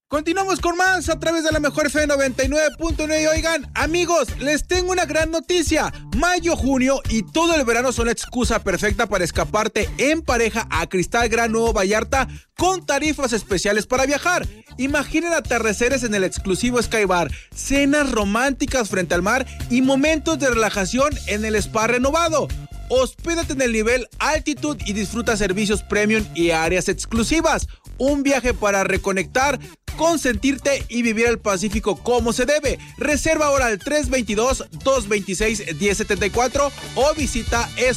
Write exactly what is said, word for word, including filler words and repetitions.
Continuamos con más a través de la mejor F M noventa y nueve punto nueve. Oigan, amigos, les tengo una gran noticia. Mayo, junio y todo el verano son la excusa perfecta para escaparte en pareja a Cristal Gran Nuevo Vallarta con tarifas especiales para viajar. Imaginen atardeceres en el exclusivo Sky Bar, cenas románticas frente al mar y momentos de relajación en el spa renovado. Hospédate en el nivel Altitude y disfruta servicios premium y áreas exclusivas. Un viaje para reconectar, consentirte y vivir el Pacífico como se debe. Reserva ahora al tres dos dos, dos dos seis, uno cero siete cuatro o visita